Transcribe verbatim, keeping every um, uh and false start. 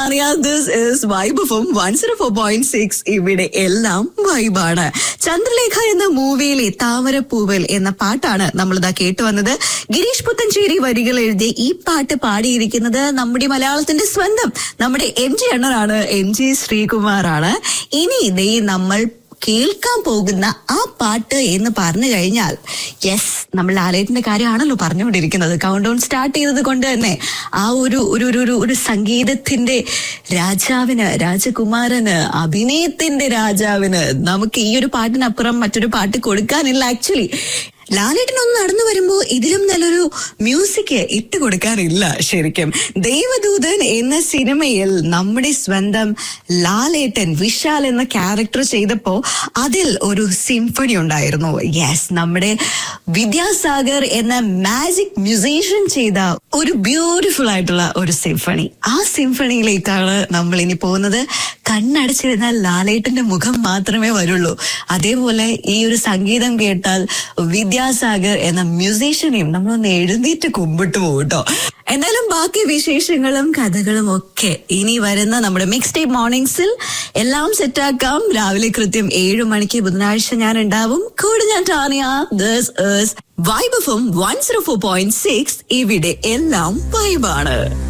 Tanya. This is vibe F M one zero four point six. ഇവിടെ എല്ലാം വൈബാണ്. ചന്ദ്രലേഖ എന്ന മൂവിയിലെ താമരപ്പൂവൽ എന്ന പാട്ടാണ് നമ്മളിതാ കേട്ടു വന്നത്. ഗിരീഷ് പുത്തഞ്ചേരി വരികൾ എഴുതിയ ഈ പാട്ട് പാടിയിരിക്കുന്നത് നമ്മുടെ മലയാളത്തിന്റെ സ്വന്തം നമ്മുടെ എം ജി അണ്ണനാണ്, എം ജി ശ്രീകുമാറാണ്. ഇനി ഇതേ നമ്മൾ കേൾക്കാൻ പോകുന്ന ആ പാട്ട് എന്ന് പറഞ്ഞു കഴിഞ്ഞാൽ യെസ്, നമ്മൾ ലാലേട്ടന്റെ കാര്യമാണല്ലോ പറഞ്ഞുകൊണ്ടിരിക്കുന്നത്. കൗണ്ട് ഡൗൺ സ്റ്റാർട്ട് ചെയ്തത് കൊണ്ട് തന്നെ ആ ഒരു ഒരു ഒരു ഒരു സംഗീതത്തിന്റെ രാജാവിന്, രാജകുമാരന്, അഭിനയത്തിന്റെ രാജാവിന് നമുക്ക് ഈ ഒരു പാട്ടിനപ്പുറം മറ്റൊരു പാട്ട് കൊടുക്കാനില്ല. ആക്ച്വലി ലാലേട്ടനൊന്ന് നടന്നു വരുമ്പോ ഇതിലും നല്ലൊരു മ്യൂസിക് ഇട്ട് കൊടുക്കാറില്ല ശരിക്കും. ദേവദൂതൻ എന്ന സിനിമയിൽ നമ്മുടെ സ്വന്തം ലാലേട്ടൻ വിശാൽ എന്ന ക്യാരക്ടർ ചെയ്തപ്പോ അതിൽ ഒരു സിംഫണി ഉണ്ടായിരുന്നു. യെസ്, നമ്മുടെ വിദ്യാസാഗർ എന്ന മാജിക് മ്യൂസീഷ്യൻ ചെയ്ത ഒരു ബ്യൂട്ടിഫുൾ ആയിട്ടുള്ള ഒരു സിംഫണി. ആ സിംഫണിയിലേക്കാണ് നമ്മൾ ഇനി പോകുന്നത്. കണ്ണടച്ചിരുന്നാൽ ലാലേട്ടന്റെ മുഖം മാത്രമേ വരുള്ളൂ. അതേപോലെ ഈ ഒരു സംഗീതം കേട്ടാൽ വിദ്യാസാഗർ എന്ന മ്യൂസീഷ്യനെയും നമ്മളൊന്ന് എഴുന്നേറ്റ് കുമ്പിട്ട് പോകും കേട്ടോ. എന്തായാലും ബാക്കി വിശേഷങ്ങളും കഥകളും ഒക്കെ ഇനി വരുന്ന നമ്മുടെ മിക്സ് ടേപ്പ് മോർണിംഗ്സിൽ എല്ലാം സെറ്റാക്കാം. രാവിലെ കൃത്യം ഏഴു മണിക്ക് ബുധനാഴ്ച ഞാൻ ഉണ്ടാവും. കൂടെ ഞാൻ Tanya. This is vibe F M one zero four point six. ഇവിടെ എല്ലാം വൈബാണ്.